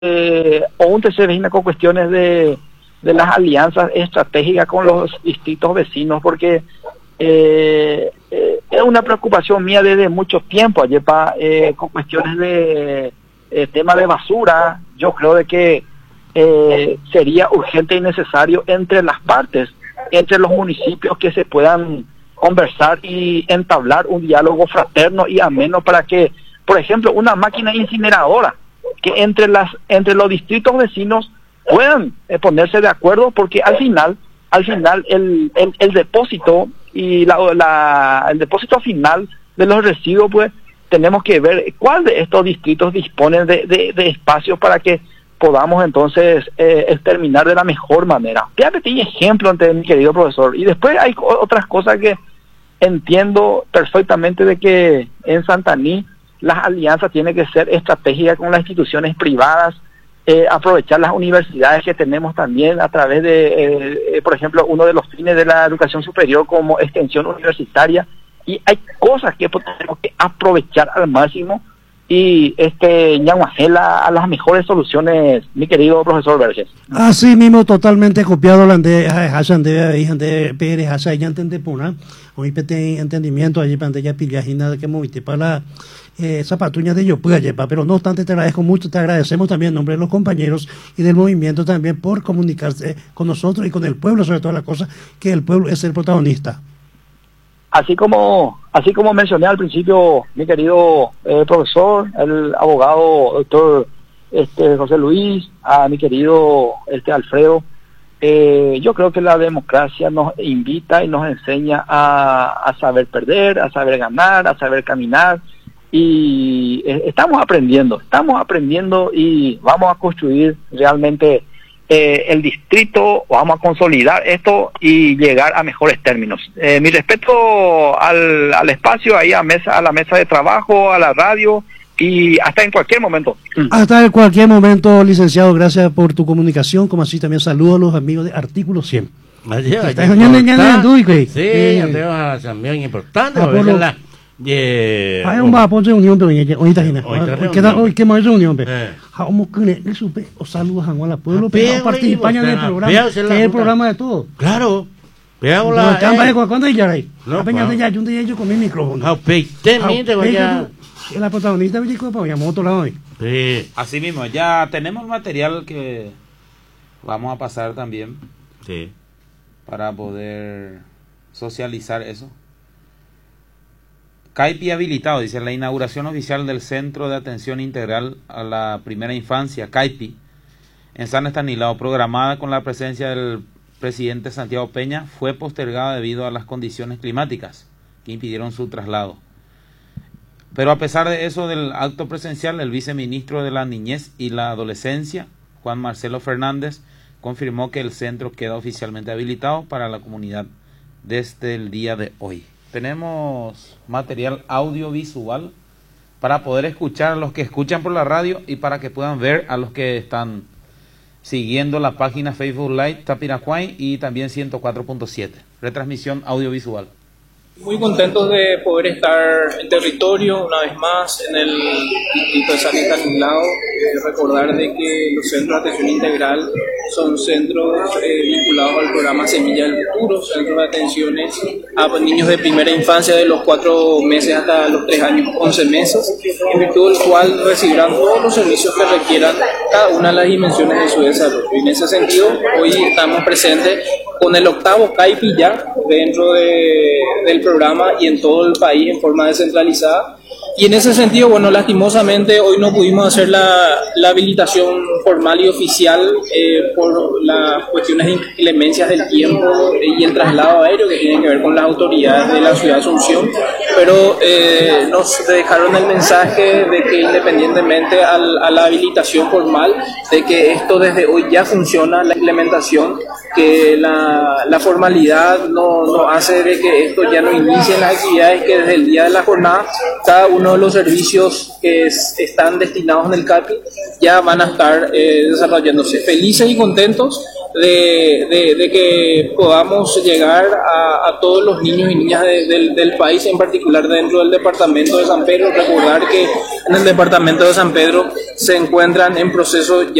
o un tercer vecino con cuestiones de las alianzas estratégicas con los distritos vecinos, porque es una preocupación mía desde mucho tiempo, Ayepa, con cuestiones de tema de basura. Yo creo de que sería urgente y necesario entre las partes, entre los municipios, que se puedan conversar y entablar un diálogo fraterno y ameno para que, por ejemplo, una máquina incineradora, que entre los distritos vecinos puedan ponerse de acuerdo, porque al final el depósito y el depósito final de los residuos, pues tenemos que ver cuál de estos distritos disponen de espacios para que podamos entonces exterminar de la mejor manera. Te pequeño ejemplo ante mi querido profesor, y después hay otras cosas que entiendo perfectamente, de que en Santaní las alianzas tienen que ser estratégicas con las instituciones privadas, aprovechar las universidades que tenemos también a través de, por ejemplo, uno de los fines de la educación superior como extensión universitaria, y hay cosas que tenemos que aprovechar al máximo y ñaguacer a las mejores soluciones, mi querido profesor Verges. Así mismo, totalmente copiado la de Hassan de Pérez, Hassan ya entendí puna, hoy pete entendimiento allí para ya pillajina de que moviste para zapatuñas de yo yepa, pero no obstante te agradezco mucho, te agradecemos también en nombre de los compañeros y del movimiento también por comunicarse con nosotros y con el pueblo, sobre todas las cosas, que el pueblo es el protagonista. Así como mencioné al principio, mi querido profesor, el abogado doctor José Luis, a mi querido Alfredo, yo creo que la democracia nos invita y nos enseña a saber perder, a saber ganar, a saber caminar, y estamos aprendiendo y vamos a construir realmente el distrito, vamos a consolidar esto y llegar a mejores términos. Mi respeto al espacio, ahí a la mesa de trabajo, a la radio, y hasta en cualquier momento. Hasta en cualquier momento, licenciado, gracias por tu comunicación, como así también saludo a los amigos de Artículo 100. Sí, también importante. Hay un vapor de reunión, pero hoy que más reunión, vamos que supe o saludos a Juan Pueblo, pero participan en el programa, que es el programa de todo. Claro. Veamos la ¿cuándo ya hay? No, peña ya yo con mi micrófono. La protagonista de Villacuapa, llamó a otro lado hoy. Sí. Así mismo, ya tenemos material que vamos a pasar también. Sí. Para poder socializar eso. CAIPI habilitado, dice, la inauguración oficial del Centro de Atención Integral a la Primera Infancia, CAIPI, en San Estanislao, programada con la presencia del presidente Santiago Peña, fue postergada debido a las condiciones climáticas que impidieron su traslado. Pero a pesar de eso, del acto presencial, el viceministro de la Niñez y la Adolescencia, Juan Marcelo Fernández, confirmó que el centro queda oficialmente habilitado para la comunidad desde el día de hoy. Tenemos material audiovisual para poder escuchar a los que escuchan por la radio y para que puedan ver a los que están siguiendo la página Facebook Live Tapiracuay y también 104.7. Retransmisión audiovisual. Muy contentos de poder estar en territorio una vez más en el distrito de San Estanislao. Recordar de que los centros de atención integral son centros vinculados al programa Semilla del Futuro, centros de atenciones a niños de primera infancia de los 4 meses hasta los 3 años 11 meses, en virtud del cual recibirán todos los servicios que requieran cada una de las dimensiones de su desarrollo. Y en ese sentido, hoy estamos presentes con el 8º CAIPI ya dentro del programa y en todo el país en forma descentralizada. Y en ese sentido, bueno, lastimosamente hoy no pudimos hacer la habilitación formal y oficial por las cuestiones de inclemencias del tiempo y el traslado aéreo que tienen que ver con las autoridades de la ciudad de Asunción, pero nos dejaron el mensaje de que independientemente a la habilitación formal, de que esto desde hoy ya funciona, la implementación, que la formalidad no hace de que esto ya no inicie las actividades, que desde el día de la jornada cada uno de los servicios que están destinados en el CAIPI ya van a estar desarrollándose. Felices y contentos de que podamos llegar a todos los niños y niñas del país, en particular dentro del departamento de San Pedro. Recordar que en el departamento de San Pedro se encuentran en proceso